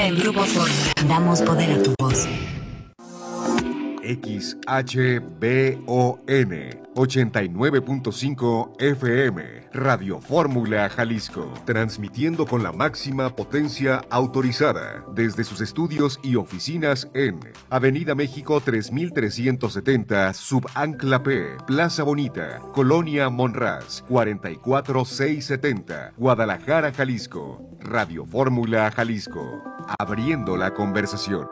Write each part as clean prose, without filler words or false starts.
En Grupo Fórmula damos poder a tu voz. XHBON 89.5 FM, Radio Fórmula Jalisco, transmitiendo con la máxima potencia autorizada desde sus estudios y oficinas en Avenida México 3370, Subancla P, Plaza Bonita, Colonia Monraz, 44670, Guadalajara, Jalisco. Radio Fórmula Jalisco, abriendo la conversación.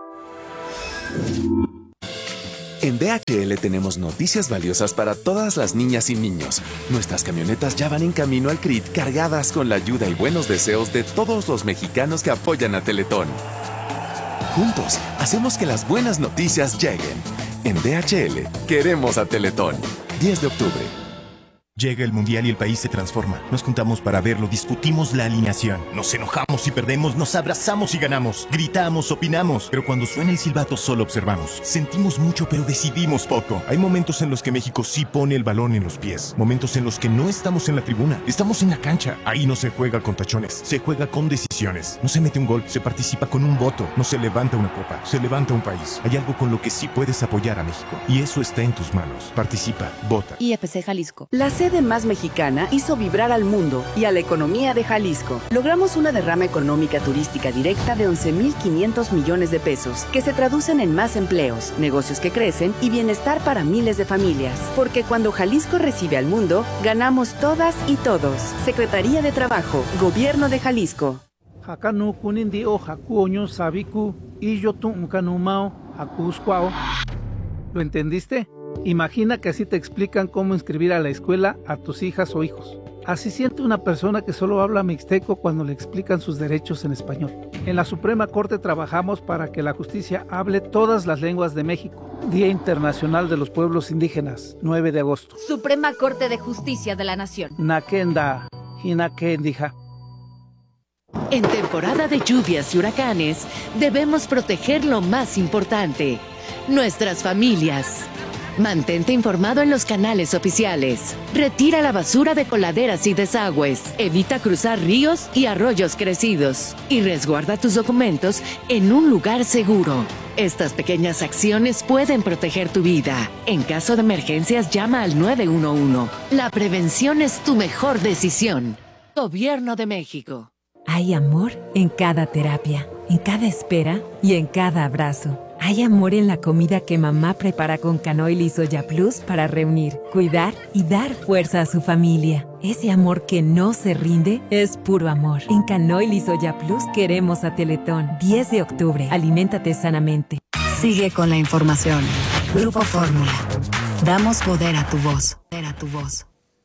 En DHL tenemos noticias valiosas para todas las niñas y niños. Nuestras camionetas ya van en camino al CRIT cargadas con la ayuda y buenos deseos de todos los mexicanos que apoyan a Teletón. Juntos, hacemos que las buenas noticias lleguen. En DHL, queremos a Teletón. 10 de octubre. Llega el Mundial y el país se transforma. Nos juntamos para verlo, discutimos la alineación. Nos enojamos y perdemos, nos abrazamos y ganamos. Gritamos, opinamos. Pero cuando suena el silbato solo observamos. Sentimos mucho pero decidimos poco. Hay momentos en los que México sí pone el balón en los pies. Momentos en los que no estamos en la tribuna. Estamos en la cancha. Ahí no se juega con tachones. Se juega con decisiones. No se mete un gol, se participa con un voto. No se levanta una copa, se levanta un país. Hay algo con lo que sí puedes apoyar a México. Y eso está en tus manos. Participa, vota. IFC Jalisco. La sede más mexicana hizo vibrar al mundo y a la economía de Jalisco. Logramos una derrama económica turística directa de 11,500 millones de pesos, que se traducen en más empleos, negocios que crecen y bienestar para miles de familias. Porque cuando Jalisco recibe al mundo, ganamos todas y todos. Secretaría de Trabajo, Gobierno de Jalisco. ¿Lo entendiste? Imagina que así te explican cómo inscribir a la escuela a tus hijas o hijos. Así siente una persona que solo habla mixteco cuando le explican sus derechos en español. En la Suprema Corte trabajamos para que la justicia hable todas las lenguas de México. Día Internacional de los Pueblos Indígenas, 9 de agosto. Suprema Corte de Justicia de la Nación. Nakenda, Hinakendija. En temporada de lluvias y huracanes, debemos proteger lo más importante, nuestras familias. Mantente informado en los canales oficiales. Retira la basura de coladeras y desagües. Evita cruzar ríos y arroyos crecidos. Y resguarda tus documentos en un lugar seguro. Estas pequeñas acciones pueden proteger tu vida. En caso de emergencias, llama al 911. La prevención es tu mejor decisión. Gobierno de México. Hay amor en cada terapia, en cada espera y en cada abrazo. Hay amor en la comida que mamá prepara con Canoil y Soya Plus para reunir, cuidar y dar fuerza a su familia. Ese amor que no se rinde es puro amor. En Canoil y Soya Plus queremos a Teletón. 10 de octubre. Aliméntate sanamente. Sigue con la información. Grupo Fórmula. Damos poder a tu voz. Poder a tu voz.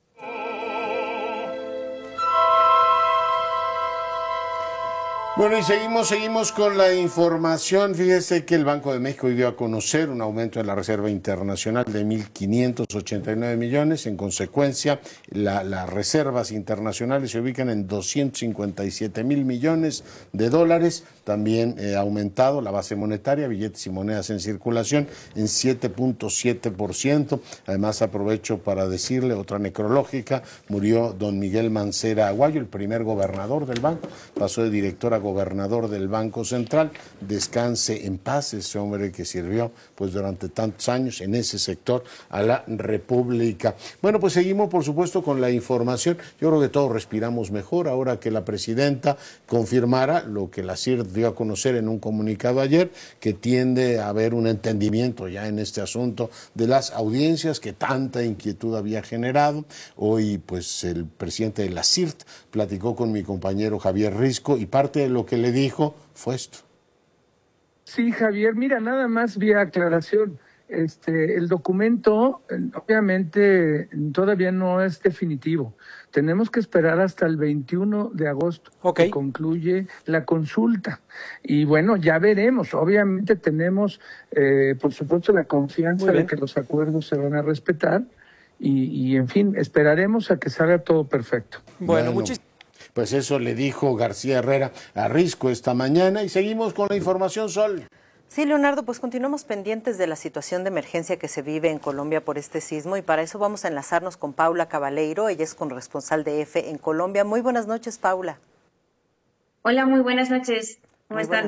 Bueno, y seguimos con la información. Fíjese que el Banco de México dio a conocer un aumento en la Reserva Internacional de 1,589 millones. En consecuencia, las reservas internacionales se ubican en 257,000 millones de dólares. También ha aumentado la base monetaria, billetes y monedas en circulación, en 7.7%. Además, aprovecho para decirle otra necrológica. Murió don Miguel Mancera Aguayo, el primer gobernador del banco. Pasó de director a gobernador del Banco Central. Descanse en paz ese hombre que sirvió pues durante tantos años en ese sector a la República. Bueno, pues seguimos por supuesto con la información. Yo creo que todos respiramos mejor ahora que la presidenta confirmara lo que la CIRT dio a conocer en un comunicado ayer, que tiende a haber un entendimiento ya en este asunto de las audiencias que tanta inquietud había generado. Hoy pues el presidente de la CIRT platicó con mi compañero Javier Risco y parte de lo que le dijo fue esto. Sí, Javier, mira, nada más vía aclaración. El documento obviamente todavía no es definitivo. Tenemos que esperar hasta el 21 de agosto, que concluye la consulta. Y bueno, ya veremos. Obviamente tenemos, por supuesto, la confianza de que los acuerdos se van a respetar. Y en fin, esperaremos a que salga todo perfecto. Bueno, pues eso le dijo García Herrera a Risco esta mañana. Y seguimos con la información, Sol. Sí, Leonardo, pues continuamos pendientes de la situación de emergencia que se vive en Colombia por este sismo y para eso vamos a enlazarnos con Paula Cabaleiro. Ella es corresponsal de EFE en Colombia. Muy buenas noches, Paula. Hola, muy buenas noches. ¿Cómo están?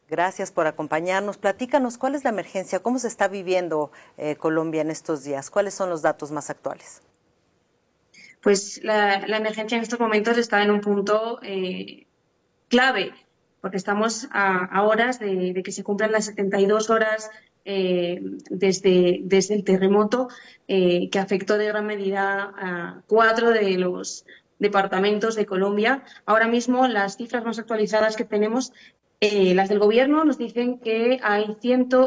Gracias por acompañarnos. Platícanos, ¿cuál es la emergencia? ¿Cómo se está viviendo Colombia en estos días? ¿Cuáles son los datos más actuales? Pues la emergencia en estos momentos está en un punto clave, porque estamos a horas de que se cumplan las 72 horas desde el terremoto que afectó de gran medida a 4 de los departamentos de Colombia. Ahora mismo las cifras más actualizadas que tenemos, las del gobierno, nos dicen que hay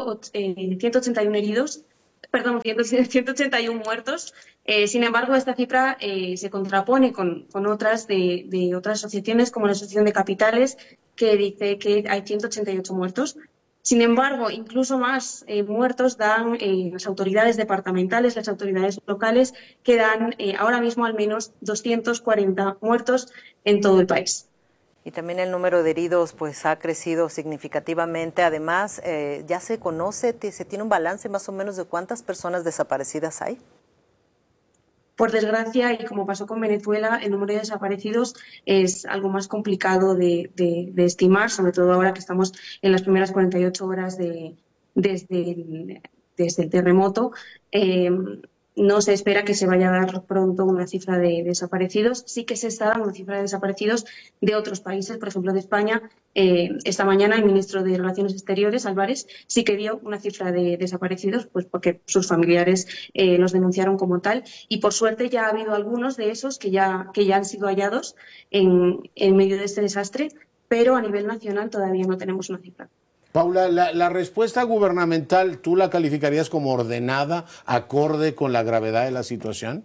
181 heridos, perdón, 181 muertos. Sin embargo, esta cifra se contrapone con otras de otras asociaciones, como la Asociación de Capitales, que dice que hay 188 muertos. Sin embargo, incluso más muertos dan las autoridades departamentales, las autoridades locales, que dan ahora mismo al menos 240 muertos en todo el país. Y también el número de heridos pues ha crecido significativamente. Además, ya se conoce, se tiene un balance más o menos de cuántas personas desaparecidas hay. Por desgracia, y como pasó con Venezuela, el número de desaparecidos es algo más complicado de estimar, sobre todo ahora que estamos en las primeras 48 horas desde el terremoto. No se espera que se vaya a dar pronto una cifra de desaparecidos. Sí que se está dando una cifra de desaparecidos de otros países, por ejemplo de España. Esta mañana el ministro de Relaciones Exteriores, Álvarez, sí que dio una cifra de desaparecidos, pues porque sus familiares los denunciaron como tal. Y por suerte ya ha habido algunos de esos que ya han sido hallados en medio de este desastre, pero a nivel nacional todavía no tenemos una cifra. Paula, la respuesta gubernamental, ¿tú la calificarías como ordenada, acorde con la gravedad de la situación?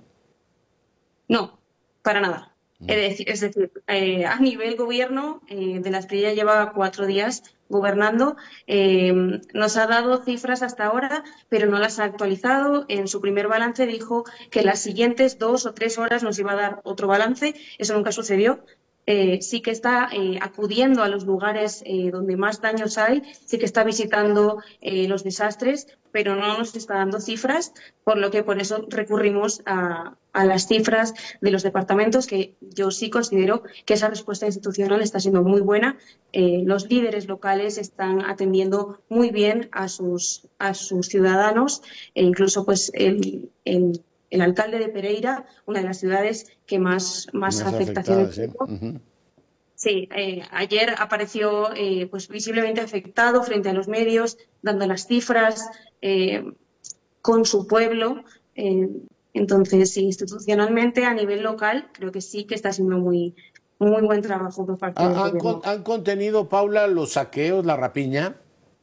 No, para nada. Es decir, a nivel gobierno, de las que ya lleva 4 días gobernando, nos ha dado cifras hasta ahora, pero no las ha actualizado. En su primer balance dijo que las siguientes 2 o 3 horas nos iba a dar otro balance. Eso nunca sucedió. Sí que está acudiendo a los lugares donde más daños hay, sí que está visitando los desastres, pero no nos está dando cifras, por eso recurrimos a las cifras de los departamentos, que yo sí considero que esa respuesta institucional está siendo muy buena. Los líderes locales están atendiendo muy bien a sus ciudadanos, e incluso pues el alcalde de Pereira, una de las ciudades que más afectaciones tuvo. Sí, ayer apareció pues visiblemente afectado frente a los medios, dando las cifras con su pueblo. Entonces, sí, institucionalmente, a nivel local, creo que sí que está haciendo muy buen trabajo por parte del gobierno. ¿Han contenido, Paula, los saqueos, la rapiña?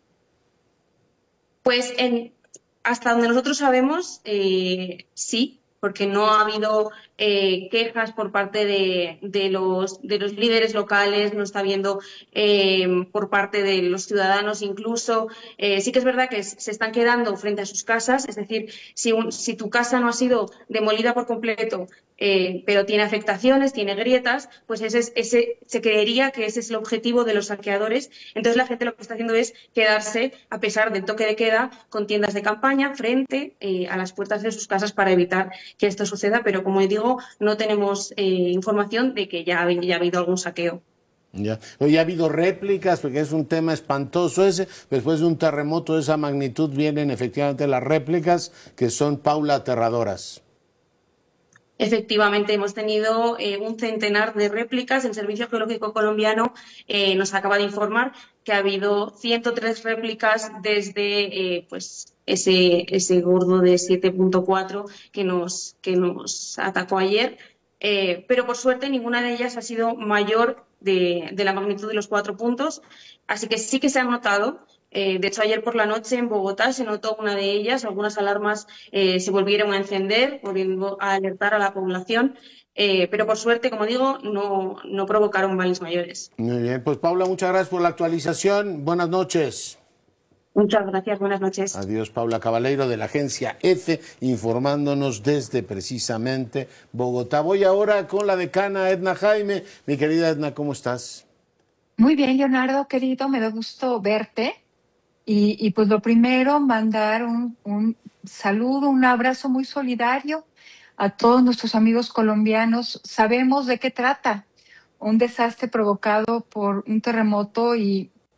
Pues hasta donde nosotros sabemos, sí, porque no ha habido quejas por parte de los líderes locales, no está habiendo por parte de los ciudadanos incluso. Sí que es verdad que se están quedando frente a sus casas, es decir, si tu casa no ha sido demolida por completo, pero tiene afectaciones, tiene grietas, pues se creería que ese es el objetivo de los saqueadores. Entonces la gente lo que está haciendo es quedarse, a pesar del toque de queda, con tiendas de campaña frente a las puertas de sus casas para evitar que esto suceda, pero como digo, no tenemos información de que ya ha habido algún saqueo. Ya. Hoy ha habido réplicas, porque es un tema espantoso ese. Después de un terremoto de esa magnitud vienen efectivamente las réplicas, que son, Paula, aterradoras. Efectivamente, hemos tenido un centenar de réplicas. El Servicio Geológico Colombiano nos acaba de informar que ha habido 103 réplicas desde pues ese gordo de 7.4 que nos atacó ayer. Pero por suerte ninguna de ellas ha sido mayor de la magnitud de los 4 puntos. Así que sí que se han notado. De hecho, ayer por la noche en Bogotá se notó una de ellas, algunas alarmas se volvieron a encender, volviendo a alertar a la población, pero por suerte, como digo, no provocaron males mayores. Muy bien, pues Paula, muchas gracias por la actualización. Buenas noches. Muchas gracias, buenas noches. Adiós, Paula Cabaleiro, de la agencia EFE, informándonos desde precisamente Bogotá. Voy ahora con la decana Edna Jaime. Mi querida Edna, ¿cómo estás? Muy bien, Leonardo, querido, me da gusto verte. Y pues lo primero, mandar un saludo, un abrazo muy solidario a todos nuestros amigos colombianos. Sabemos de qué trata, un desastre provocado por un terremoto y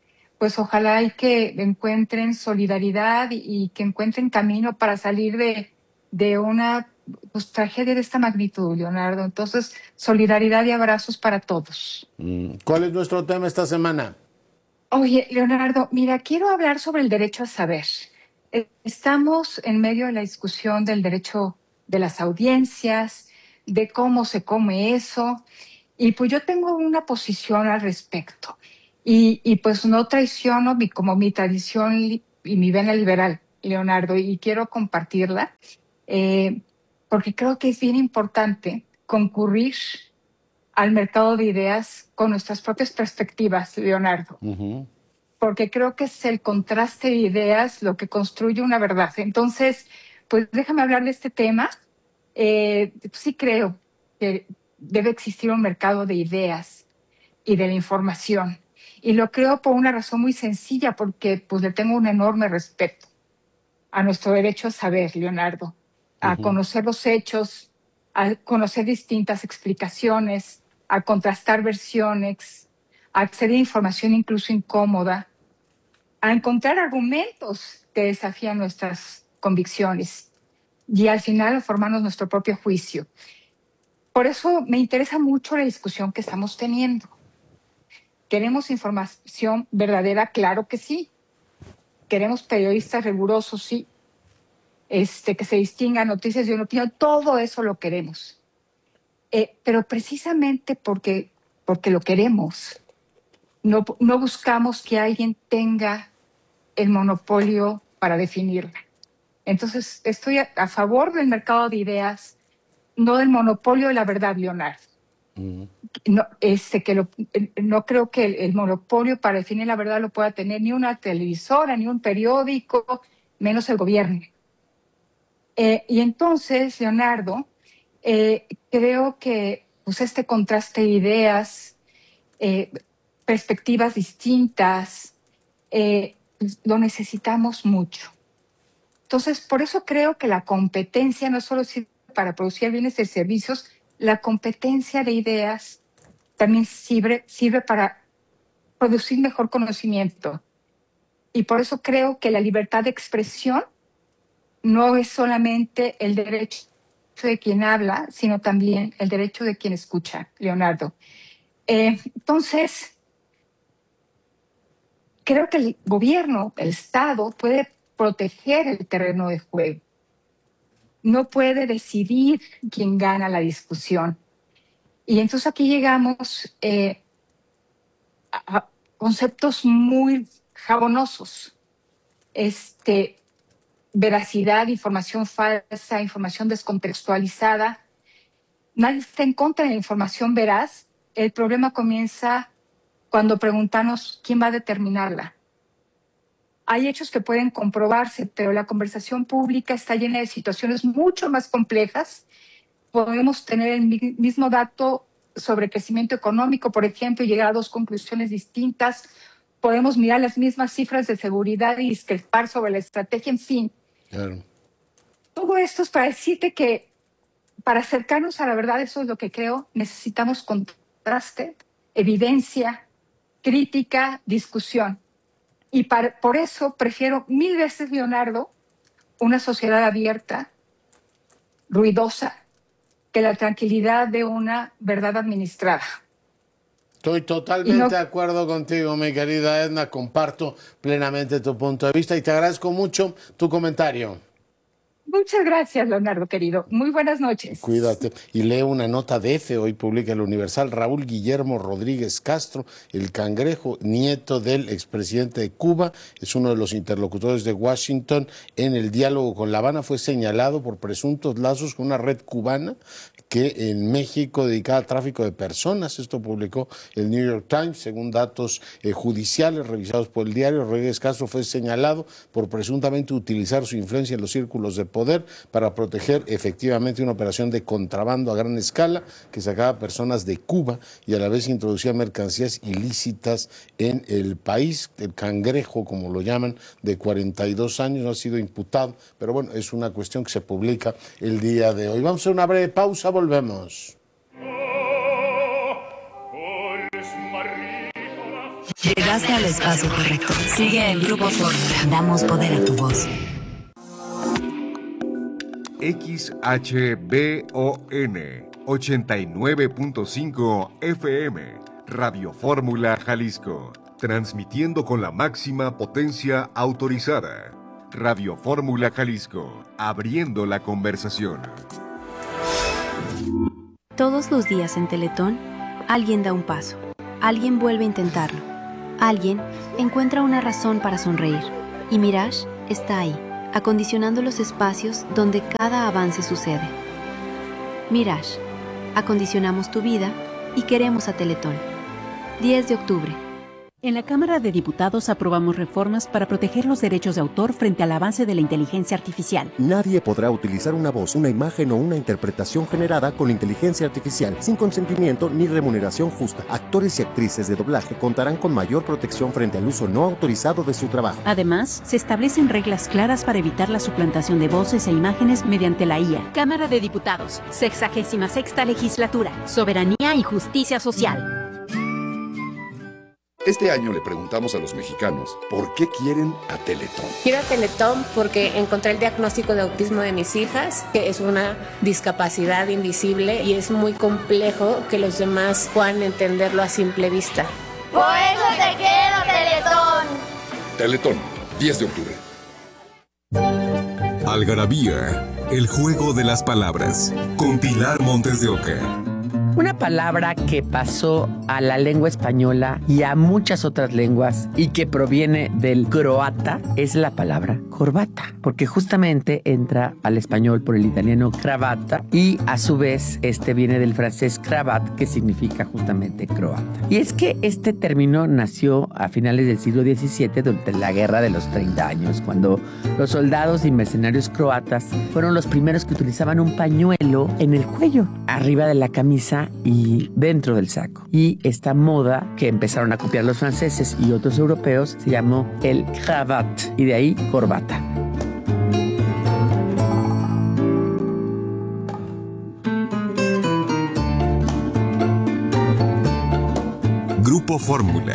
pues ojalá y que encuentren solidaridad y que encuentren camino para salir de una pues, tragedia de esta magnitud, Leonardo. Entonces, solidaridad y abrazos para todos. ¿Cuál es nuestro tema esta semana? Oye, Leonardo, mira, quiero hablar sobre el derecho a saber. Estamos en medio de la discusión del derecho de las audiencias, de cómo se come eso, y pues yo tengo una posición al respecto. Y pues no traiciono como mi tradición y mi vena liberal, Leonardo, y quiero compartirla, porque creo que es bien importante concurrir al mercado de ideas con nuestras propias perspectivas, Leonardo. Porque creo que es el contraste de ideas lo que construye una verdad. Entonces, pues déjame hablar de este tema. Sí creo que debe existir un mercado de ideas y de la información. Y lo creo por una razón muy sencilla, porque pues le tengo un enorme respeto a nuestro derecho a saber, Leonardo, a conocer los hechos, a conocer distintas explicaciones, a contrastar versiones, a acceder a información incluso incómoda, a encontrar argumentos que desafían nuestras convicciones y al final a formarnos nuestro propio juicio. Por eso me interesa mucho la discusión que estamos teniendo. ¿Queremos información verdadera? Claro que sí. ¿Queremos periodistas rigurosos? Sí. Que se distingan noticias de una opinión, todo eso lo queremos. Pero precisamente porque lo queremos, no buscamos que alguien tenga el monopolio para definirla. Entonces, estoy a favor del mercado de ideas, no del monopolio de la verdad, Leonardo. No creo que el monopolio para definir la verdad lo pueda tener ni una televisora, ni un periódico, menos el gobierno. Y entonces, Leonardo, creo que pues, este contraste de ideas, perspectivas distintas, lo necesitamos mucho. Entonces, por eso creo que la competencia no solo sirve para producir bienes y servicios, la competencia de ideas también sirve para producir mejor conocimiento. Y por eso creo que la libertad de expresión no es solamente el derecho de quien habla, sino también el derecho de quien escucha, Leonardo. Entonces, creo que el gobierno, el Estado, puede proteger el terreno de juego. No puede decidir quién gana la discusión. Y entonces aquí llegamos a conceptos muy jabonosos. Veracidad, información falsa, información descontextualizada. Nadie está en contra de la información veraz. El problema comienza cuando preguntamos quién va a determinarla. Hay hechos que pueden comprobarse, pero la conversación pública está llena de situaciones mucho más complejas. Podemos tener el mismo dato sobre crecimiento económico, por ejemplo, y llegar a dos conclusiones distintas. Podemos mirar las mismas cifras de seguridad y discrepar sobre la estrategia, en fin. Claro. Todo esto es para decirte que para acercarnos a la verdad, eso es lo que creo, necesitamos contraste, evidencia, crítica, discusión. Y por eso prefiero 1000 veces, Leonardo, una sociedad abierta, ruidosa, que la tranquilidad de una verdad administrada. Estoy totalmente de acuerdo contigo, mi querida Edna, comparto plenamente tu punto de vista y te agradezco mucho tu comentario. Muchas gracias, Leonardo, querido. Muy buenas noches. Cuídate. Y leo una nota de F, hoy publica el Universal. Raúl Guillermo Rodríguez Castro, el Cangrejo, nieto del expresidente de Cuba, es uno de los interlocutores de Washington en el diálogo con La Habana, fue señalado por presuntos lazos con una red cubana que en México dedicada a tráfico de personas. Esto publicó el New York Times, según datos judiciales revisados por el diario. Rodríguez Castro fue señalado por presuntamente utilizar su influencia en los círculos de poder para proteger efectivamente una operación de contrabando a gran escala que sacaba personas de Cuba y a la vez introducía mercancías ilícitas en el país. El Cangrejo, como lo llaman, de 42 años, no ha sido imputado, pero bueno, es una cuestión que se publica el día de hoy. Vamos a hacer una breve pausa, volvemos. Llegaste al espacio correcto. Sigue en Grupo Fórmula. Damos poder a tu voz. XHBON 89.5 FM, Radio Fórmula Jalisco, transmitiendo con la máxima potencia autorizada. Radio Fórmula Jalisco, abriendo la conversación. Todos los días en Teletón, alguien da un paso, alguien vuelve a intentarlo, alguien encuentra una razón para sonreír. Y Mirage está ahí, acondicionando los espacios donde cada avance sucede. Mirage, acondicionamos tu vida y queremos a Teletón. 10 de octubre. En la Cámara de Diputados aprobamos reformas para proteger los derechos de autor frente al avance de la inteligencia artificial. Nadie podrá utilizar una voz, una imagen o una interpretación generada con inteligencia artificial sin consentimiento ni remuneración justa. Actores y actrices de doblaje contarán con mayor protección frente al uso no autorizado de su trabajo. Además, se establecen reglas claras para evitar la suplantación de voces e imágenes mediante la IA. Cámara de Diputados, 66ª Legislatura, Soberanía y Justicia Social. Este año le preguntamos a los mexicanos por qué quieren a Teletón. Quiero a Teletón porque encontré el diagnóstico de autismo de mis hijas, que es una discapacidad invisible y es muy complejo que los demás puedan entenderlo a simple vista. ¡Por eso te quiero, Teletón! Teletón, 10 de octubre. Algarabía, el juego de las palabras, con Pilar Montes de Oca. Una palabra que pasó a la lengua española y a muchas otras lenguas y que proviene del croata es la palabra corbata, porque justamente entra al español por el italiano cravata y a su vez viene del francés cravat, que significa justamente croata. Y es que este término nació a finales del siglo XVII durante la Guerra de los 30 años, cuando los soldados y mercenarios croatas fueron los primeros que utilizaban un pañuelo en el cuello, arriba de la camisa y dentro del saco. Y esta moda que empezaron a copiar los franceses y otros europeos se llamó el cravat, y de ahí corbata. Grupo Fórmula.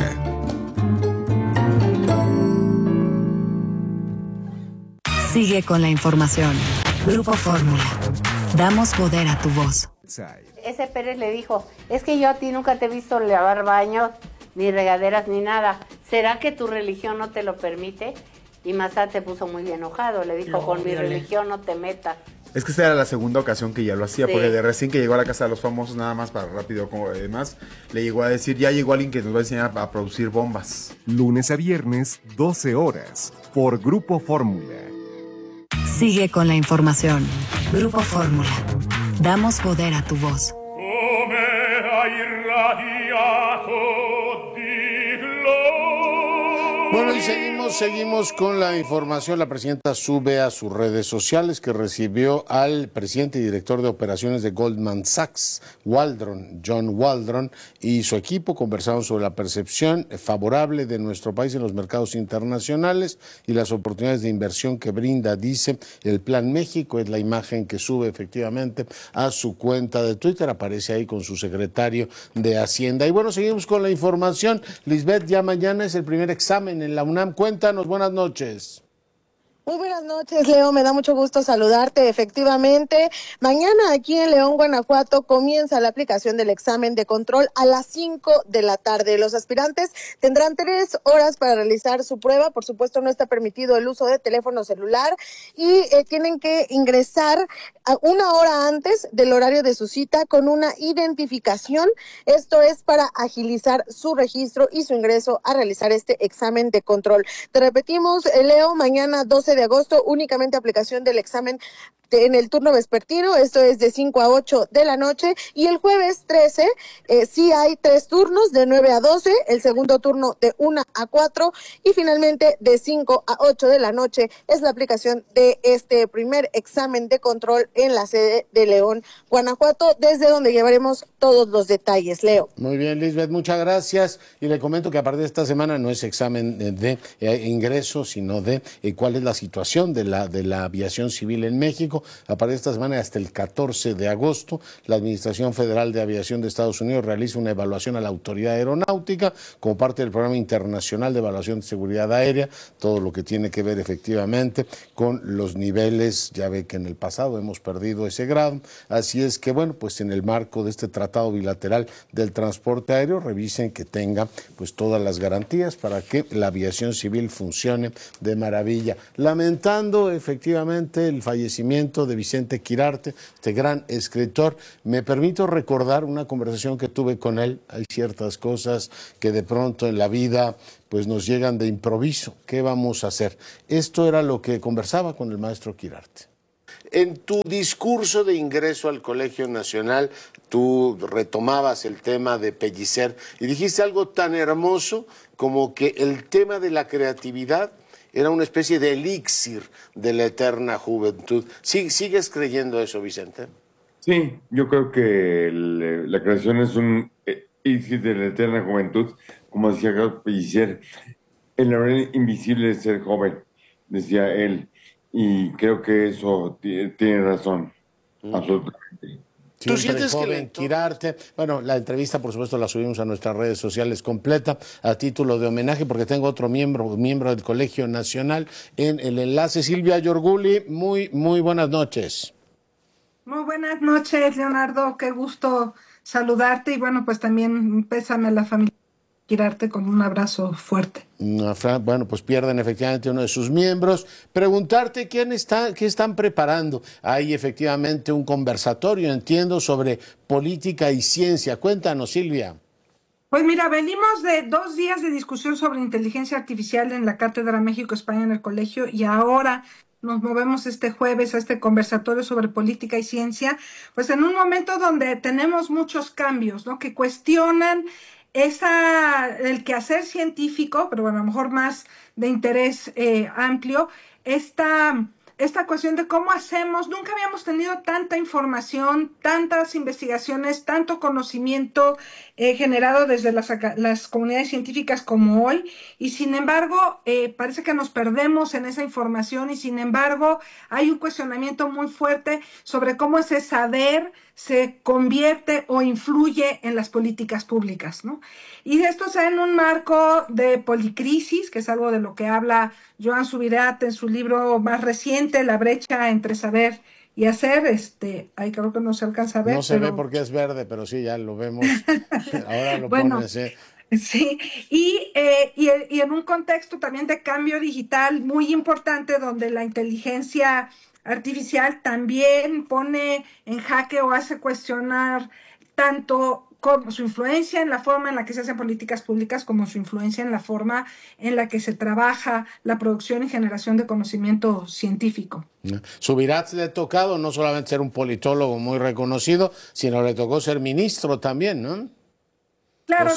Sigue con la información. Grupo Fórmula. Damos poder a tu voz. Ese Pérez le dijo, es que yo a ti nunca te he visto lavar baños, ni regaderas, ni nada. ¿Será que tu religión no te lo permite? Y Massad se puso muy enojado, le dijo, con mi religión no te metas. Es que esta era la segunda ocasión que ya lo hacía, Sí. porque de recién que llegó a la Casa de los Famosos, nada más para rápido, como demás, le llegó a decir, ya llegó alguien que nos va a enseñar a producir bombas. Lunes a viernes, 12 horas, por Grupo Fórmula. Sigue con la información. Grupo Fórmula. Damos poder a tu voz. Bueno, y seguimos con la información. La presidenta sube a sus redes sociales que recibió al presidente y director de operaciones de Goldman Sachs, John Waldron, y su equipo. Conversaron sobre la percepción favorable de nuestro país en los mercados internacionales y las oportunidades de inversión que brinda, dice, el Plan México. Es la imagen que sube efectivamente a su cuenta de Twitter. Aparece ahí con su secretario de Hacienda. Y bueno, seguimos con la información. Lisbeth, ya mañana es el primer examen en la UNAM. Cuéntanos, buenas noches. Muy buenas noches, Leo. Me da mucho gusto saludarte. Efectivamente, mañana aquí en León, Guanajuato, comienza la aplicación del examen de control a las 5 de la tarde. Los aspirantes tendrán 3 horas para realizar su prueba. Por supuesto, no está permitido el uso de teléfono celular y tienen que ingresar a 1 hora antes del horario de su cita con una identificación. Esto es para agilizar su registro y su ingreso a realizar este examen de control. Te repetimos, Leo, mañana 12 de agosto, únicamente aplicación del examen en el turno vespertino, esto es de 5 a 8 de la noche, y el jueves 13 sí hay 3 turnos, de 9 a 12, el segundo turno de 1 a 4, y finalmente de 5 a 8 de la noche es la aplicación de este primer examen de control en la sede de León, Guanajuato, desde donde llevaremos todos los detalles, Leo. Muy bien, Lisbeth, muchas gracias. Y le comento que a partir de esta semana no es examen de ingreso, sino de cuál es la situación de la aviación civil en México. México. A partir de esta semana hasta el 14 de agosto, la Administración Federal de Aviación de Estados Unidos realiza una evaluación a la Autoridad Aeronáutica como parte del Programa Internacional de Evaluación de Seguridad Aérea, todo lo que tiene que ver efectivamente con los niveles. Ya ve que en el pasado hemos perdido ese grado, así es que bueno, pues en el marco de este tratado bilateral del transporte aéreo, revisen que tenga pues todas las garantías para que la aviación civil funcione de maravilla. Lamentando efectivamente el fallecimiento de Vicente Quirarte, este gran escritor, me permito recordar una conversación que tuve con él. Hay ciertas cosas que de pronto en la vida pues nos llegan de improviso. ¿Qué vamos a hacer? Esto era lo que conversaba con el maestro Quirarte. En tu discurso de ingreso al Colegio Nacional, tú retomabas el tema de Pellicer y dijiste algo tan hermoso como que el tema de la creatividad era una especie de elixir de la eterna juventud. ¿Sigues creyendo eso, Vicente? Sí, yo creo que la creación es un elixir de la eterna juventud, como decía Carlos Pellicer, el laurel invisible de ser joven, decía él. Y creo que eso tiene razón, absolutamente. ¿Tú sientes joven, Quirarte? Bueno, la entrevista, por supuesto, la subimos a nuestras redes sociales completa, a título de homenaje, porque tengo otro miembro del Colegio Nacional en el enlace. Silvia Yorguli, muy buenas noches. Muy buenas noches, Leonardo, qué gusto saludarte y bueno, pues también pésame a la familia Quirarte con un abrazo fuerte. Bueno, pues pierden efectivamente uno de sus miembros. Preguntarte qué están preparando. Hay efectivamente un conversatorio, entiendo, sobre política y ciencia. Cuéntanos, Silvia. Pues mira, venimos de 2 días de discusión sobre inteligencia artificial en la Cátedra México-España en el colegio y ahora nos movemos este jueves a este conversatorio sobre política y ciencia, pues en un momento donde tenemos muchos cambios, ¿no? Que cuestionan el quehacer científico, pero bueno, a lo mejor más de interés amplio, esta cuestión de cómo hacemos. Nunca habíamos tenido tanta información, tantas investigaciones, tanto conocimiento generado desde las comunidades científicas como hoy, y sin embargo parece que nos perdemos en esa información, y sin embargo hay un cuestionamiento muy fuerte sobre cómo ese saber se convierte o influye en las políticas públicas, ¿no? Y esto se da en un marco de policrisis, que es algo de lo que habla Joan Subirats en su libro más reciente, La brecha entre saber y hacer. Ahí creo que no se alcanza a ver. No se ve porque es verde, pero sí, ya lo vemos. Ahora lo bueno, pones, Sí, y en un contexto también de cambio digital muy importante, donde la inteligencia artificial también pone en jaque o hace cuestionar tanto como su influencia en la forma en la que se hacen políticas públicas como su influencia en la forma en la que se trabaja la producción y generación de conocimiento científico. Subirats le ha tocado no solamente ser un politólogo muy reconocido, sino le tocó ser ministro también, ¿no? Claro,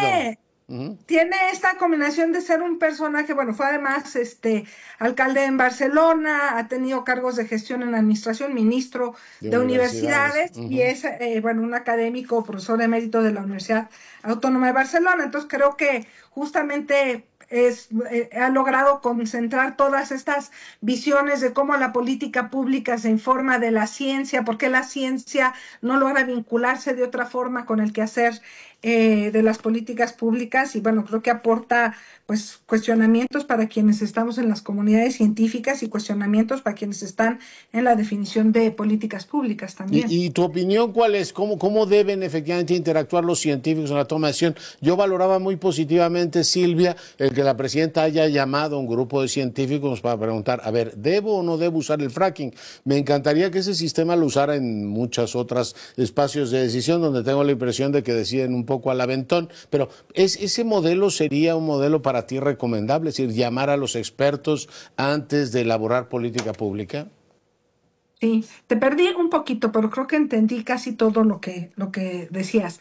tiene esta combinación de ser un personaje, bueno, fue además alcalde en Barcelona, ha tenido cargos de gestión en la administración, ministro de universidades y es, un académico, profesor emérito de la Universidad Autónoma de Barcelona. Entonces creo que justamente ha logrado concentrar todas estas visiones de cómo la política pública se informa de la ciencia, por qué la ciencia no logra vincularse de otra forma con el quehacer de las políticas públicas, y bueno, creo que aporta pues cuestionamientos para quienes estamos en las comunidades científicas y cuestionamientos para quienes están en la definición de políticas públicas también. ¿Y tu opinión cuál es? ¿Cómo deben efectivamente interactuar los científicos en la toma de decisión? Yo valoraba muy positivamente, Silvia, el que la presidenta haya llamado a un grupo de científicos para preguntar, a ver, ¿debo o no debo usar el fracking? Me encantaría que ese sistema lo usara en muchos otros espacios de decisión donde tengo la impresión de que deciden un poco al aventón, pero ¿ese modelo sería un modelo para ti recomendable? Es decir, llamar a los expertos antes de elaborar política pública. Sí, te perdí un poquito, pero creo que entendí casi todo lo que decías.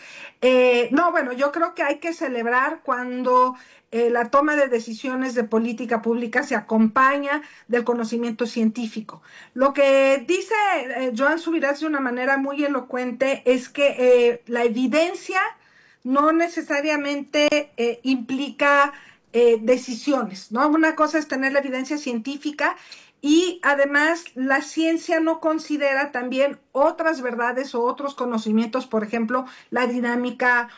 Yo creo que hay que celebrar cuando la toma de decisiones de política pública se acompaña del conocimiento científico. Lo que dice Joan Subirats de una manera muy elocuente es que la evidencia no necesariamente implica decisiones, ¿no? Una cosa es tener la evidencia científica y además la ciencia no considera también otras verdades o otros conocimientos, por ejemplo, la dinámica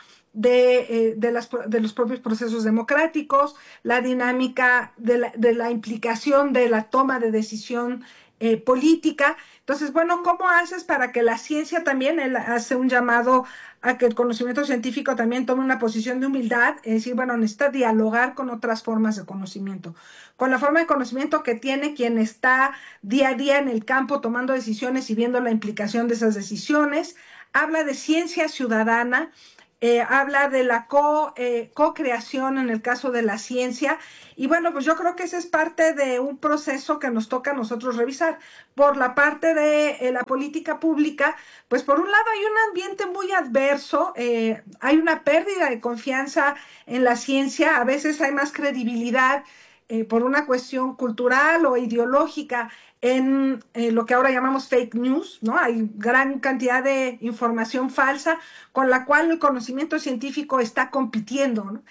de los propios procesos democráticos, la dinámica de la implicación de la toma de decisión política. Entonces, bueno, ¿cómo haces para que la ciencia también, él hace un llamado a que el conocimiento científico también tome una posición de humildad, es decir, bueno, necesita dialogar con otras formas de conocimiento, con la forma de conocimiento que tiene quien está día a día en el campo tomando decisiones y viendo la implicación de esas decisiones? Habla de ciencia ciudadana, habla de la co-creación en el caso de la ciencia. Y bueno, pues yo creo que ese es parte de un proceso que nos toca a nosotros revisar. Por la parte de la política pública, pues por un lado hay un ambiente muy adverso, hay una pérdida de confianza en la ciencia, a veces hay más credibilidad por una cuestión cultural o ideológica en lo que ahora llamamos fake news, ¿no? Hay gran cantidad de información falsa con la cual el conocimiento científico está compitiendo, ¿no?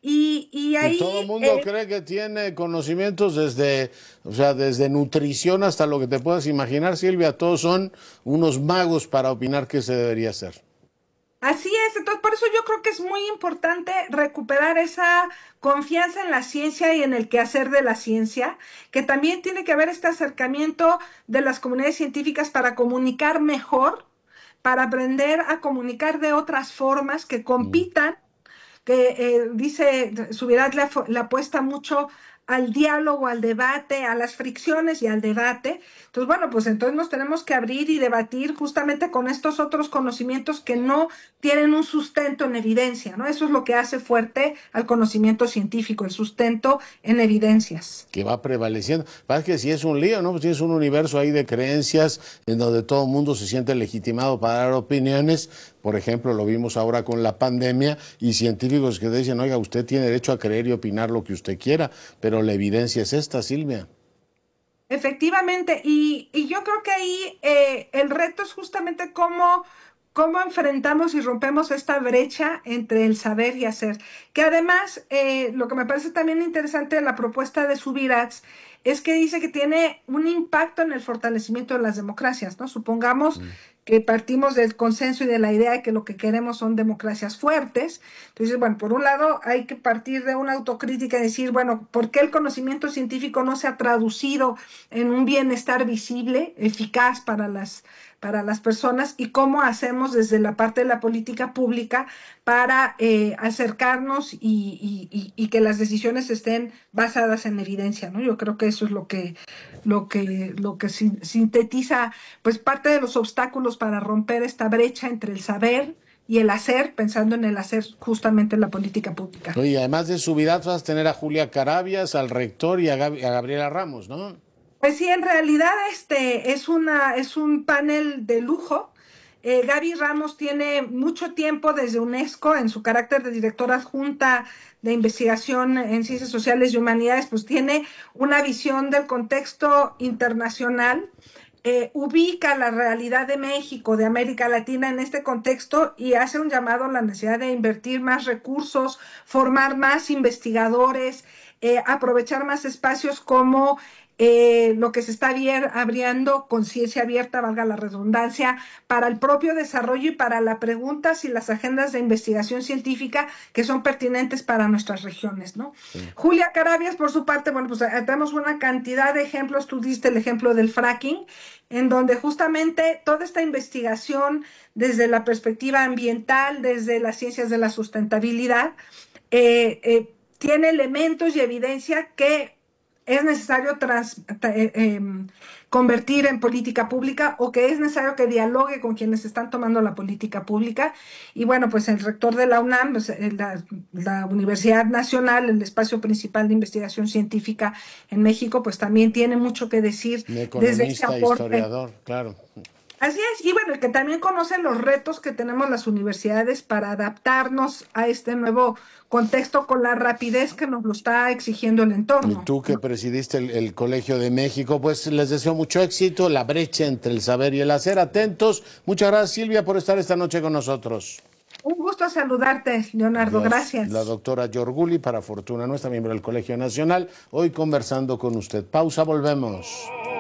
Y ahí... Y todo el mundo cree que tiene conocimientos desde nutrición hasta lo que te puedas imaginar, Silvia. Todos son unos magos para opinar qué se debería hacer. Así es, entonces por eso yo creo que es muy importante recuperar esa confianza en la ciencia y en el quehacer de la ciencia, que también tiene que haber este acercamiento de las comunidades científicas para comunicar mejor, para aprender a comunicar de otras formas que compitan, que dice Subirats le apuesta mucho al diálogo, al debate, a las fricciones y al debate. Entonces, bueno, pues entonces nos tenemos que abrir y debatir justamente con estos otros conocimientos que no tienen un sustento en evidencia, ¿no? Eso es lo que hace fuerte al conocimiento científico, el sustento en evidencias. Que va prevaleciendo. Pasa que si es un lío, ¿no? Pues tienes un universo ahí de creencias en donde todo el mundo se siente legitimado para dar opiniones. Por ejemplo, lo vimos ahora con la pandemia y científicos que dicen, oiga, usted tiene derecho a creer y opinar lo que usted quiera, pero la evidencia es esta, Silvia. Efectivamente, y yo creo que ahí el reto es justamente cómo enfrentamos y rompemos esta brecha entre el saber y hacer. Que además, lo que me parece también interesante de la propuesta de Subirats es que dice que tiene un impacto en el fortalecimiento de las democracias, ¿no? Supongamos que partimos del consenso y de la idea de que lo que queremos son democracias fuertes. Entonces, bueno, por un lado hay que partir de una autocrítica y decir, bueno, ¿por qué el conocimiento científico no se ha traducido en un bienestar visible, eficaz para las personas, y cómo hacemos desde la parte de la política pública para acercarnos y que las decisiones estén basadas en evidencia, ¿no? Yo creo que eso es lo que sintetiza pues parte de los obstáculos para romper esta brecha entre el saber y el hacer, pensando en el hacer justamente en la política pública. Oye, además de Subirats vas a tener a Julia Carabias, al rector y a Gabriela Ramos, ¿no? Pues sí, en realidad es un panel de lujo. Gaby Ramos tiene mucho tiempo desde UNESCO en su carácter de directora adjunta de investigación en ciencias sociales y humanidades, pues tiene una visión del contexto internacional, ubica la realidad de México, de América Latina en este contexto y hace un llamado a la necesidad de invertir más recursos, formar más investigadores, aprovechar más espacios como lo que se está abriendo con ciencia abierta, valga la redundancia, para el propio desarrollo y para las preguntas y las agendas de investigación científica que son pertinentes para nuestras regiones, ¿no? Sí. Julia Carabias, por su parte, bueno, pues tenemos una cantidad de ejemplos. Tú diste el ejemplo del fracking, en donde justamente toda esta investigación desde la perspectiva ambiental, desde las ciencias de la sustentabilidad, tiene elementos y evidencia que es necesario convertir en política pública o que es necesario que dialogue con quienes están tomando la política pública. Y bueno, pues el rector de la UNAM, pues, la Universidad Nacional, el espacio principal de investigación científica en México, pues también tiene mucho que decir desde ese aporte. Historiador, claro. Así es, y bueno, el que también conoce los retos que tenemos las universidades para adaptarnos a este nuevo contexto con la rapidez que nos lo está exigiendo el entorno. Y tú que presidiste el Colegio de México, pues les deseo mucho éxito, la brecha entre el saber y el hacer. Atentos. Muchas gracias, Silvia, por estar esta noche con nosotros. Un gusto gusto saludarte, Leonardo. Gracias. La doctora Yorguli, para fortuna nuestra, miembro del Colegio Nacional, hoy conversando con usted. Pausa, volvemos.